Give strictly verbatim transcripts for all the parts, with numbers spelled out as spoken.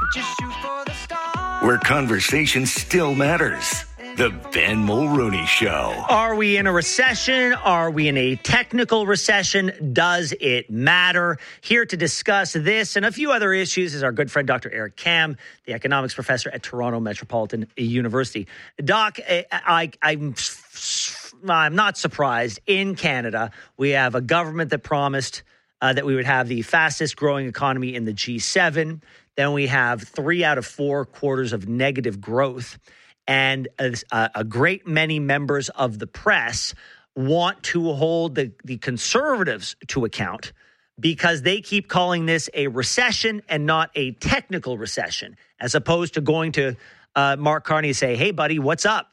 Just shoot for the stars. Where conversation still matters. The Ben Mulroney Show. Are we in a recession? Are we in a technical recession? Does it matter? Here to discuss this and a few other issues is our good friend, Doctor Eric Kam, the economics professor at Toronto Metropolitan University. Doc, I, I, I'm, I'm not surprised. In Canada, we have a government that promised uh, that we would have the fastest growing economy in the G seven. Then we have three out of four quarters of negative growth. And a, a great many members of the press want to hold the, the conservatives to account because they keep calling this a recession and not a technical recession, as opposed to going to uh, Mark Carney and say, hey, buddy, what's up?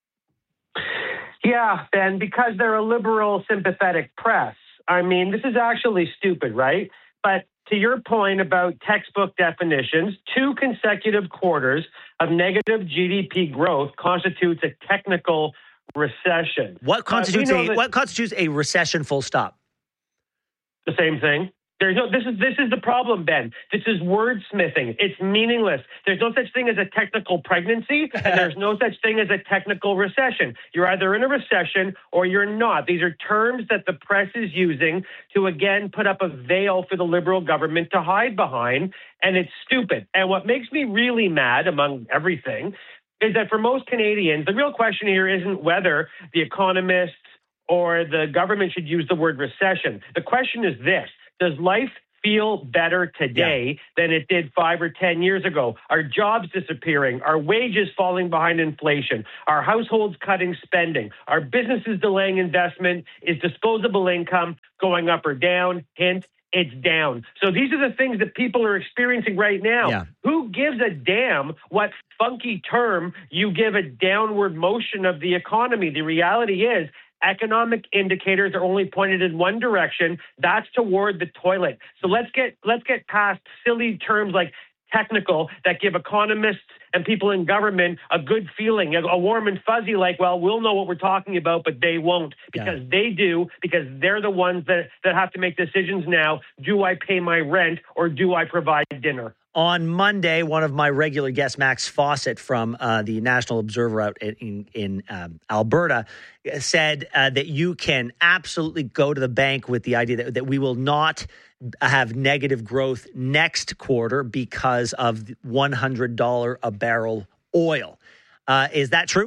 Yeah, Ben, because they're a liberal, sympathetic press. I mean, this is actually stupid, right? But to your point about textbook definitions, two consecutive quarters of negative G D P growth constitutes a technical recession. What constitutes uh, a what constitutes a recession? Full stop. The same thing. There's no. This is this is the problem, Ben. This is wordsmithing. It's meaningless. There's no such thing as a technical pregnancy, and there's no such thing as a technical recession. You're either in a recession or you're not. These are terms that the press is using to again put up a veil for the Liberal government to hide behind, and it's stupid. And what makes me really mad, among everything, is that for most Canadians, the real question here isn't whether the economists or the government should use the word recession. The question is this. Does life feel better today yeah. than it did five or ten years ago? Are jobs disappearing? Are wages falling behind inflation? Are households cutting spending? Are businesses delaying investment? Is disposable income going up or down? Hint, it's down. So these are the things that people are experiencing right now. Yeah. Who gives a damn what funky term you give a downward motion of the economy? The reality is, economic indicators are only pointed in one direction. That's toward the toilet. So let's get let's get past silly terms like technical that give economists and people in government a good feeling, a, a warm and fuzzy, like, well, we'll know what we're talking about, but they won't because yeah. they do, because they're the ones that, that have to make decisions now. Do I pay my rent or do I provide dinner? On Monday, one of my regular guests, Max Fawcett from uh, the National Observer out in, in um, Alberta, said uh, that you can absolutely go to the bank with the idea that, that we will not have negative growth next quarter because of one hundred dollars a barrel oil. Uh, is that true?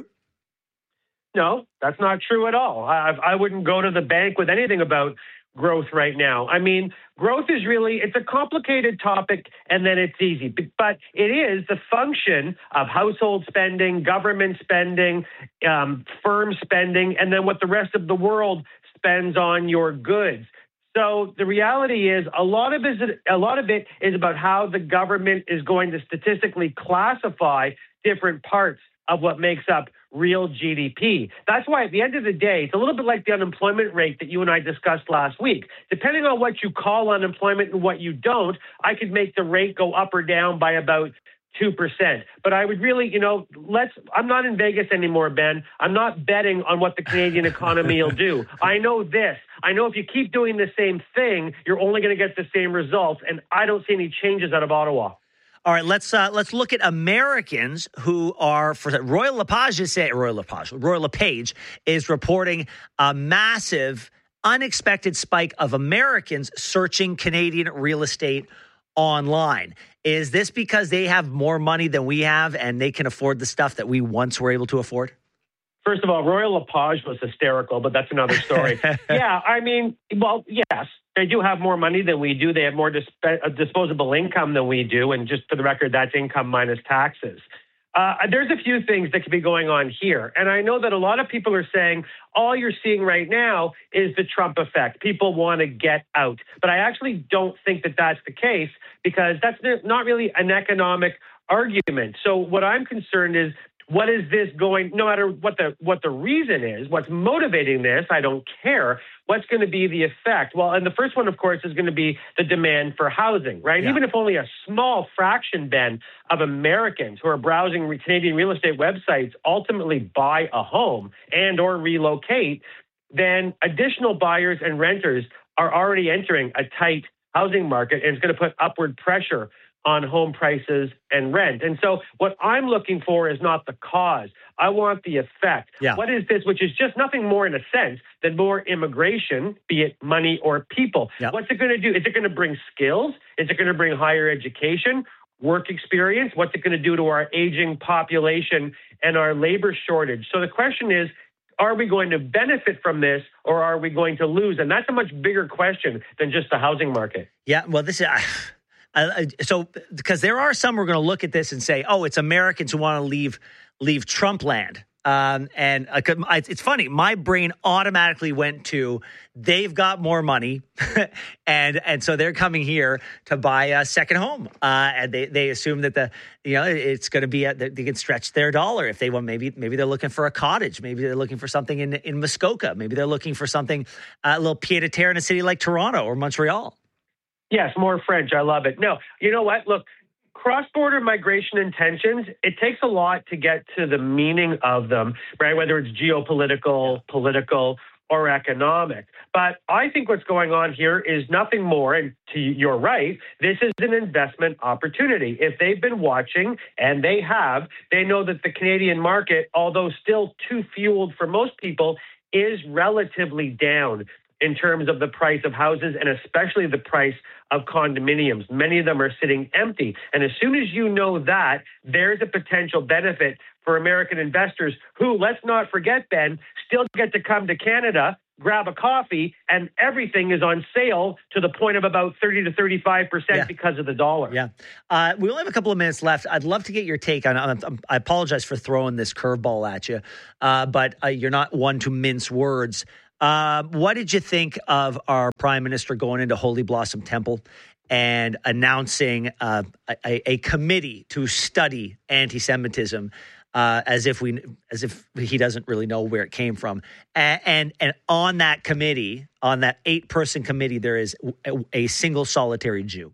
No, that's not true at all. I, I wouldn't go to the bank with anything about growth right now. I mean, growth is really, it's a complicated topic and then it's easy, but it is the function of household spending, government spending, um, firm spending, and then what the rest of the world spends on your goods. So the reality is a lot of it, a lot of it is about how the government is going to statistically classify different parts of what makes up real G D P. That's why at the end of the day, it's a little bit like the unemployment rate that you and I discussed last week. Depending on what you call unemployment and what you don't, I could make the rate go up or down by about two percent. But I would really, you know, let's, I'm not in Vegas anymore, Ben. I'm not betting on what the Canadian economy will do. I know this. I know if you keep doing the same thing, you're only going to get the same results. And I don't see any changes out of Ottawa. All right, let's uh, let's look at Americans who are for Royal LePage is saying Royal LePage Royal LePage is reporting a massive, unexpected spike of Americans searching Canadian real estate online. Is this because they have more money than we have and they can afford the stuff that we once were able to afford? First of all, Royal LePage was hysterical, but that's another story. yeah, I mean, well, yes. They do have more money than we do. They have more disp- uh, disposable income than we do. And just for the record, that's income minus taxes. Uh, there's a few things that could be going on here. And I know that a lot of people are saying all you're seeing right now is the Trump effect. People want to get out. But I actually don't think that that's the case because that's not really an economic argument. So what I'm concerned is, what is this going, no matter what the what the reason is, what's motivating this, I don't care. What's going to be the effect? Well, and the first one, of course, is going to be the demand for housing, right? Yeah. Even if only a small fraction, Ben, of Americans who are browsing Canadian real estate websites ultimately buy a home and or relocate, then additional buyers and renters are already entering a tight housing market, and it's going to put upward pressure on home prices and rent. And so what I'm looking for is not the cause. I want the effect. Yeah. What is this, which is just nothing more in a sense than more immigration, be it money or people. Yeah. What's it going to do? Is it going to bring skills? Is it going to bring higher education, work experience? What's it going to do to our aging population and our labor shortage? So the question is, are we going to benefit from this or are we going to lose? And that's a much bigger question than just the housing market. Yeah, well, this is... I, I, so, because there are some who are going to look at this and say, oh, it's Americans who want to leave leave Trump land. Um, and uh, it's funny, my brain automatically went to they've got more money, and and so they're coming here to buy a second home. Uh, and they, they assume that the you know it's going to be a, they can stretch their dollar if they want. Maybe maybe they're looking for a cottage. Maybe they're looking for something in in Muskoka. Maybe they're looking for something uh, a little pied a terre in a city like Toronto or Montreal. Yes, more French. I love it. No, you know what? Look, cross-border migration intentions, it takes a lot to get to the meaning of them, right? Whether it's geopolitical, political, or economic. But I think what's going on here is nothing more, and to you're right, this is an investment opportunity. If they've been watching, and they have, they know that the Canadian market, although still too fueled for most people, is relatively down in terms of the price of houses and especially the price of condominiums. Many of them are sitting empty. And as soon as you know that, there's a potential benefit for American investors who, let's not forget, Ben, still get to come to Canada, grab a coffee, and everything is on sale to the point of about thirty to thirty-five percent yeah. because of the dollar. Yeah. Uh, we only have a couple of minutes left. I'd love to get your take on it. I apologize for throwing this curveball at you, uh, but uh, you're not one to mince words. Uh, what did you think of our prime minister going into Holy Blossom Temple and announcing uh, a, a committee to study anti-Semitism, uh, as if we, as if he doesn't really know where it came from, and and, and on that committee, on that eight-person committee, there is a, a single solitary Jew.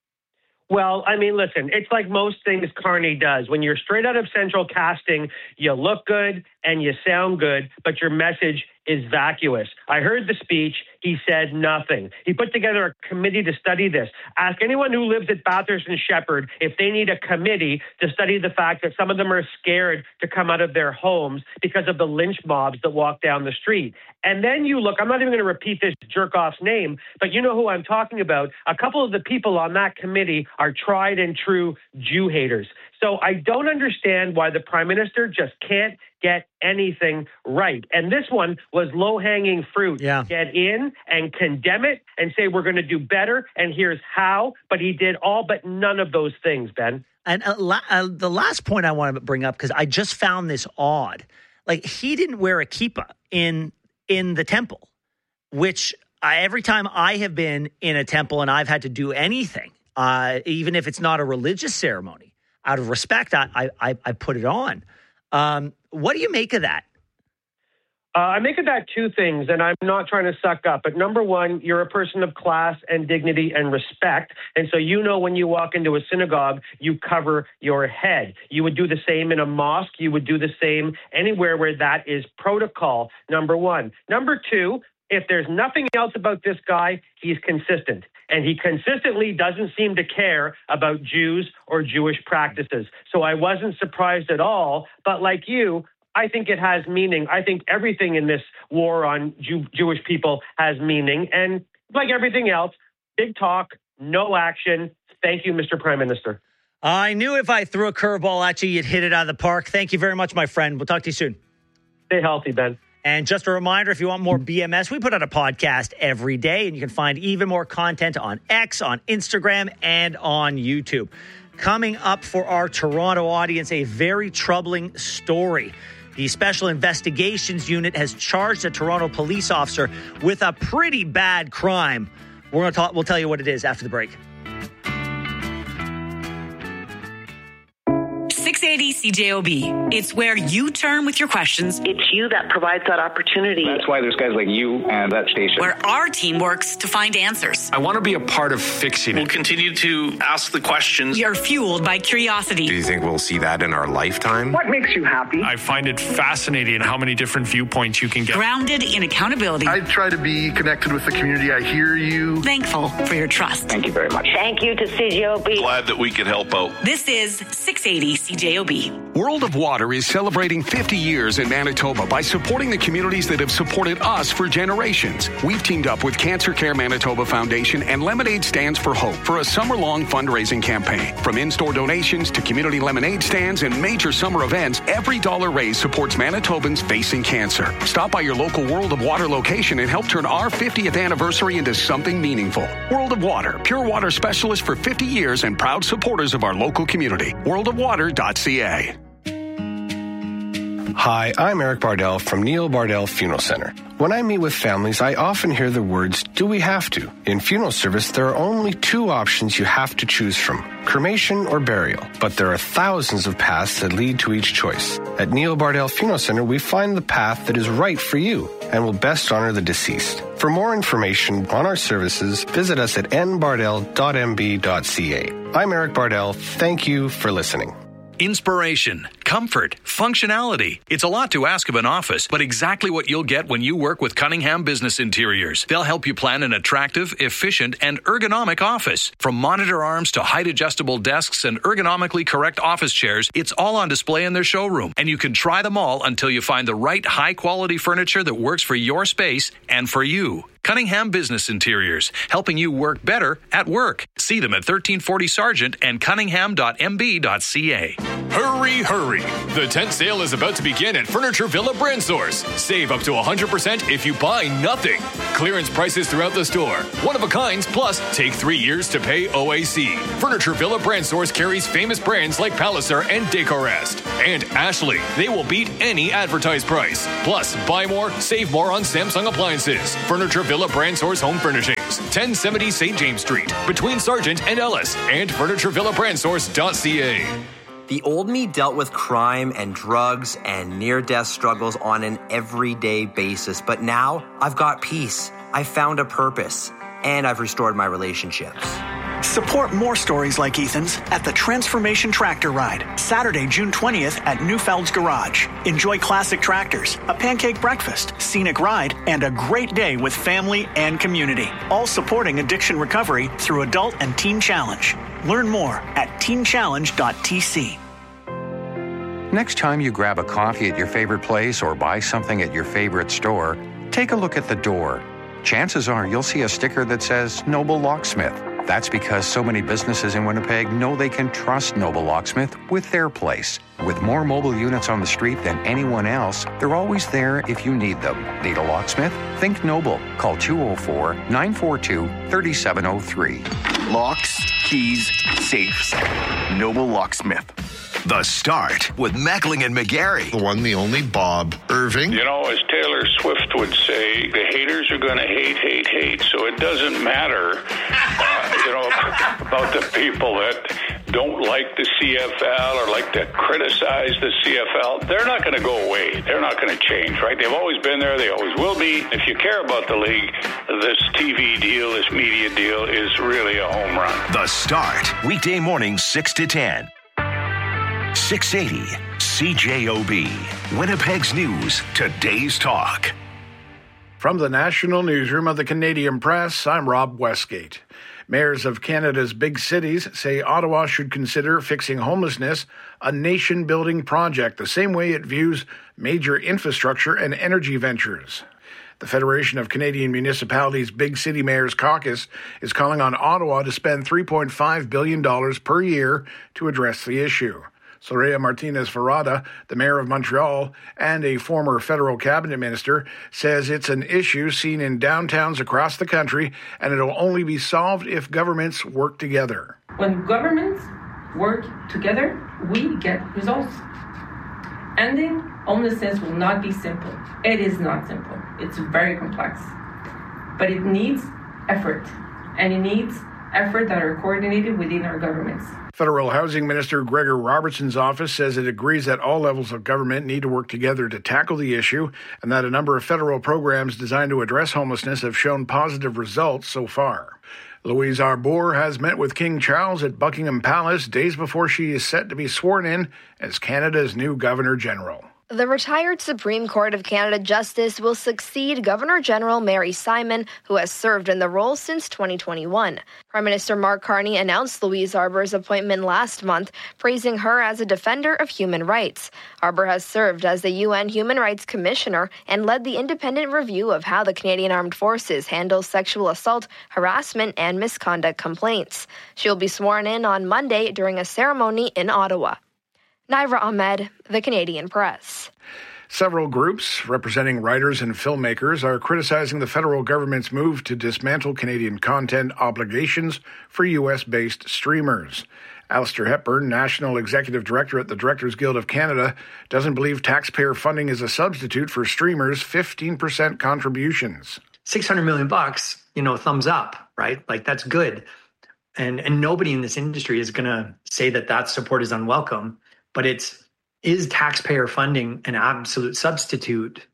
Well, I mean, listen, it's like most things Carney does. When you're straight out of central casting, you look good and you sound good, but your message is vacuous. I heard the speech. He said nothing. He put together a committee to study this. Ask anyone who lives at Bathurst and Shepherd if they need a committee to study the fact that some of them are scared to come out of their homes because of the lynch mobs that walk down the street. And then you look, I'm not even going to repeat this jerk-off's name, but you know who I'm talking about. A couple of the people on that committee are tried and true Jew haters. So I don't understand why the prime minister just can't get anything right. And this one was low-hanging fruit. Yeah. Get in and condemn it and say we're going to do better and here's how. But he did all but none of those things, Ben. And uh, la- uh, the last point I want to bring up, because I just found this odd. Like, he didn't wear a kippah in in the temple, which I, every time I have been in a temple and I've had to do anything, uh, even if it's not a religious ceremony, out of respect, I I, I put it on. Um, what do you make of that? Uh, I make of that two things, and I'm not trying to suck up. But number one, you're a person of class and dignity and respect. And so you know when you walk into a synagogue, you cover your head. You would do the same in a mosque. You would do the same anywhere where that is protocol, number one. Number two, if there's nothing else about this guy, he's consistent. And he consistently doesn't seem to care about Jews or Jewish practices. So I wasn't surprised at all. But like you, I think it has meaning. I think everything in this war on Jew- Jewish people has meaning. And like everything else, big talk, no action. Thank you, Mister Prime Minister. I knew if I threw a curveball at you, you'd hit it out of the park. Thank you very much, my friend. We'll talk to you soon. Stay healthy, Ben. And just a reminder, if you want more B M S, we put out a podcast every day, and you can find even more content on X, on Instagram, and on YouTube. Coming up for our Toronto audience, a very troubling story. The Special Investigations Unit has charged a Toronto police officer with a pretty bad crime. We're going to talk. We'll tell you what it is after the break. six eighty C J O B. It's where you turn with your questions. It's you that provides that opportunity. That's why there's guys like you and that station. Where our team works to find answers. I want to be a part of fixing it. We'll continue to ask the questions. You're fueled by curiosity. Do you think we'll see that in our lifetime? What makes you happy? I find it fascinating how many different viewpoints you can get. Grounded in accountability. I try to be connected with the community. I hear you. Thankful for your trust. Thank you very much. Thank you to C J O B. Glad that we could help out. This is six eighty C J O B. World of Water is celebrating fifty years in Manitoba by supporting the communities that have supported us for generations. We've teamed up with Cancer Care Manitoba Foundation and Lemonade Stands for Hope for a summer-long fundraising campaign. From in-store donations to community lemonade stands and major summer events, every dollar raised supports Manitobans facing cancer. Stop by your local World of Water location and help turn our fiftieth anniversary into something meaningful. World of Water, pure water specialist for fifty years and proud supporters of our local community. world of water dot c a. Hi, I'm Eric Bardell from Neil Bardell Funeral Center. When I meet with families, I often hear the words, do we have to? In funeral service, there are only two options you have to choose from, cremation or burial. But there are thousands of paths that lead to each choice. At Neil Bardell Funeral Center, we find the path that is right for you and will best honor the deceased. For more information on our services, visit us at n bardell dot m b dot c a. I'm Eric Bardell. Thank you for listening. Inspiration, comfort, functionality. It's a lot to ask of an office, but exactly what you'll get when you work with Cunningham Business Interiors. They'll help you plan an attractive, efficient, and ergonomic office. From monitor arms to height-adjustable desks and ergonomically correct office chairs, it's all on display in their showroom, and you can try them all until you find the right high-quality furniture that works for your space and for you. Cunningham Business Interiors, helping you work better at work. See them at thirteen forty Sargent and cunningham dot m b dot c a. Hurry, hurry. The tent sale is about to begin at Furniture Villa Brand Source. Save up to one hundred percent if you buy nothing. Clearance prices throughout the store. One of a kinds, plus take three years to pay O A C. Furniture Villa Brand Source carries famous brands like Palliser and Decorest. And Ashley. They will beat any advertised price. Plus, buy more, save more on Samsung appliances. Furniture Villa Brand Source Home Furnishings. ten seventy Saint James Street. Between Sargent and Ellis. And furniture villa brand source dot c a. The old me dealt with crime and drugs and near-death struggles on an everyday basis. But now, I've got peace. I've found a purpose. And I've restored my relationships. Support more stories like Ethan's at the Transformation Tractor Ride, Saturday, June twentieth at Newfeld's Garage. Enjoy classic tractors, a pancake breakfast, scenic ride, and a great day with family and community. All supporting addiction recovery through Adult and Teen Challenge. Learn more at teen challenge dot t c. Next time you grab a coffee at your favorite place or buy something at your favorite store, take a look at the door. Chances are you'll see a sticker that says Noble Locksmith. That's because so many businesses in Winnipeg know they can trust Noble Locksmith with their place. With more mobile units on the street than anyone else, they're always there if you need them. Need a locksmith? Think Noble. Call two oh four, nine four two, three seven oh three. Locks, keys, safes. Noble Locksmith. The Start with Mackling and McGarry. The one, the only Bob Irving. You know, as Taylor Swift would say, the haters are going to hate, hate, hate. So it doesn't matter, uh, you know, about the people that don't like the C F L or like to criticize the C F L. They're not going to go away. They're not going to change, right? They've always been there. They always will be. If you care about the league, this T V deal, this media deal is really a home run. The Start, weekday mornings six to ten. six eighty C J O B, Winnipeg's News, today's talk. From the National Newsroom of the Canadian Press, I'm Rob Westgate. Mayors of Canada's big cities say Ottawa should consider fixing homelessness a nation-building project, the same way it views major infrastructure and energy ventures. The Federation of Canadian Municipalities Big City Mayors Caucus is calling on Ottawa to spend three point five billion dollars per year to address the issue. Soraya Martinez-Farada, the mayor of Montreal and a former federal cabinet minister, says it's an issue seen in downtowns across the country and it'll only be solved if governments work together. When governments work together, we get results. Ending homelessness will not be simple. It is not simple. It's very complex. But it needs effort and it needs efforts that are coordinated within our governments. Federal Housing Minister Gregor Robertson's office says it agrees that all levels of government need to work together to tackle the issue and that a number of federal programs designed to address homelessness have shown positive results so far. Louise Arbour has met with King Charles at Buckingham Palace days before she is set to be sworn in as Canada's new Governor General. The retired Supreme Court of Canada Justice will succeed Governor-General Mary Simon, who has served in the role since twenty twenty-one. Prime Minister Mark Carney announced Louise Arbour's appointment last month, praising her as a defender of human rights. Arbour has served as the U N Human Rights Commissioner and led the independent review of how the Canadian Armed Forces handles sexual assault, harassment, and misconduct complaints. She'll be sworn in on Monday during a ceremony in Ottawa. Naira Ahmed, The Canadian Press. Several groups representing writers and filmmakers are criticizing the federal government's move to dismantle Canadian content obligations for U S-based streamers. Alistair Hepburn, National Executive Director at the Directors Guild of Canada, doesn't believe taxpayer funding is a substitute for streamers' fifteen percent contributions. six hundred million bucks, you know, thumbs up, right? Like, that's good. And and nobody in this industry is going to say that that support is unwelcome. But it's, is taxpayer funding an absolute substitute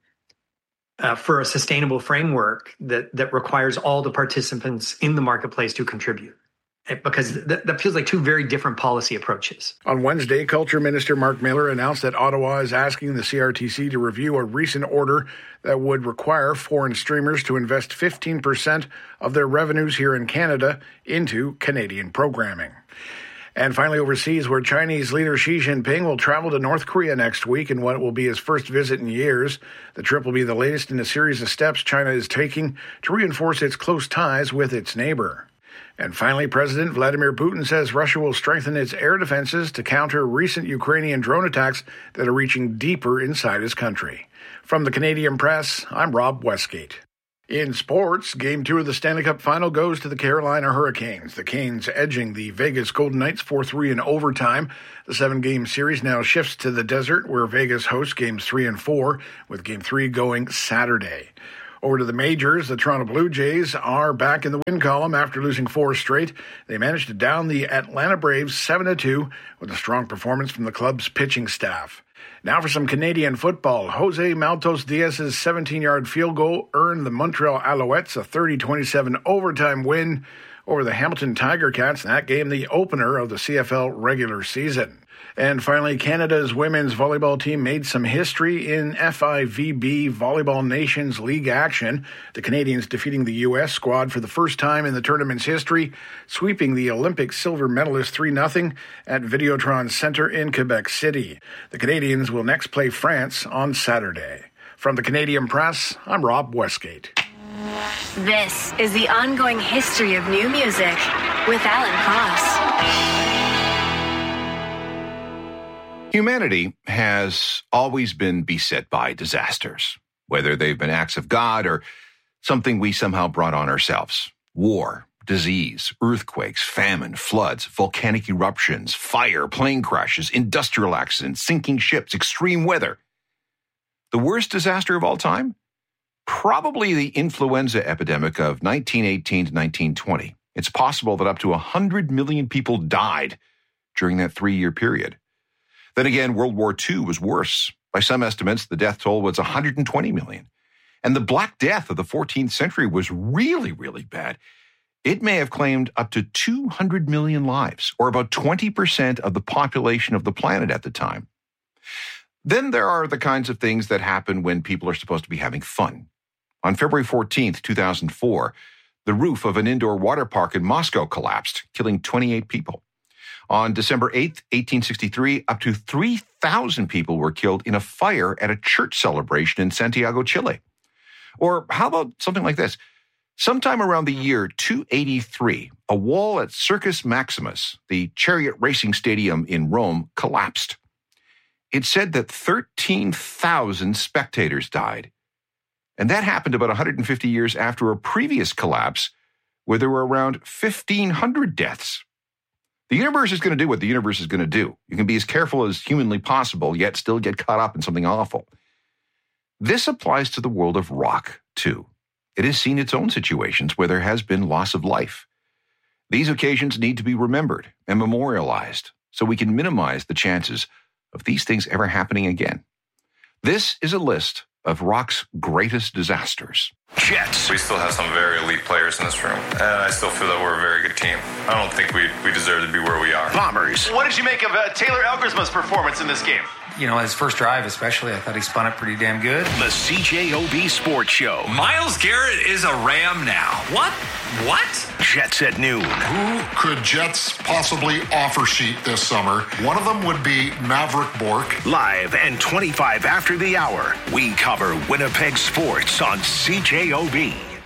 uh, for a sustainable framework that, that requires all the participants in the marketplace to contribute? Because th- that feels like two very different policy approaches. On Wednesday, Culture Minister Mark Miller announced that Ottawa is asking the C R T C to review a recent order that would require foreign streamers to invest fifteen percent of their revenues here in Canada into Canadian programming. And finally, overseas, where Chinese leader Xi Jinping will travel to North Korea next week in what will be his first visit in years. The trip will be the latest in a series of steps China is taking to reinforce its close ties with its neighbor. And finally, President Vladimir Putin says Russia will strengthen its air defenses to counter recent Ukrainian drone attacks that are reaching deeper inside his country. From the Canadian Press, I'm Rob Westgate. In sports, Game two of the Stanley Cup Final goes to the Carolina Hurricanes. The Canes edging the Vegas Golden Knights four three in overtime. The seven-game series now shifts to the desert, where Vegas hosts Games three and four, with Game three going Saturday. Over to the majors, the Toronto Blue Jays are back in the win column after losing four straight. They managed to down the Atlanta Braves seven to two with a strong performance from the club's pitching staff. Now for some Canadian football. Jose Maltos Diaz's seventeen-yard field goal earned the Montreal Alouettes a thirty twenty-seven overtime win over the Hamilton Tiger Cats in that game, the opener of the C F L regular season. And finally, Canada's women's volleyball team made some history in F I V B Volleyball Nations League action. The Canadians defeating the U S squad for the first time in the tournament's history, sweeping the Olympic silver medalist three nothing at Videotron Center in Quebec City. The Canadians will next play France on Saturday. From the Canadian Press, I'm Rob Westgate. This is the ongoing history of new music with Alan Cross. Humanity has always been beset by disasters, whether they've been acts of God or something we somehow brought on ourselves. War, disease, earthquakes, famine, floods, volcanic eruptions, fire, plane crashes, industrial accidents, sinking ships, extreme weather. The worst disaster of all time? Probably the influenza epidemic of nineteen eighteen to nineteen twenty. It's possible that up to one hundred million people died during that three-year period. Then again, World War Two was worse. By some estimates, the death toll was one hundred twenty million. And the Black Death of the fourteenth century was really, really bad. It may have claimed up to two hundred million lives, or about twenty percent of the population of the planet at the time. Then there are the kinds of things that happen when people are supposed to be having fun. On February fourteenth, two thousand four, the roof of an indoor water park in Moscow collapsed, killing twenty-eight people. On December eighth, eighteen sixty-three, up to three thousand people were killed in a fire at a church celebration in Santiago, Chile. Or how about something like this? Sometime around the year two eighty-three, a wall at Circus Maximus, the chariot racing stadium in Rome, collapsed. It said that thirteen thousand spectators died. And that happened about one hundred fifty years after a previous collapse where there were around fifteen hundred deaths. The universe is going to do what the universe is going to do. You can be as careful as humanly possible, yet still get caught up in something awful. This applies to the world of rock, too. It has seen its own situations where there has been loss of life. These occasions need to be remembered and memorialized so we can minimize the chances of these things ever happening again. This is a list of Rock's greatest disasters. Jets. We still have some very elite players in this room, and I still feel that we're a very good team. I don't think we, we deserve to be where we are. Bombers. What did you make of uh, Taylor Elgersma's performance in this game? You know, his first drive especially, I thought he spun it pretty damn good. The C J O B Sports Show. Myles Garrett is a Ram now. What? What? Jets at noon. Who could Jets possibly offer sheet this summer? One of them would be Maverick Bork. Live and twenty-five after the hour, we cover Winnipeg sports on C J O B.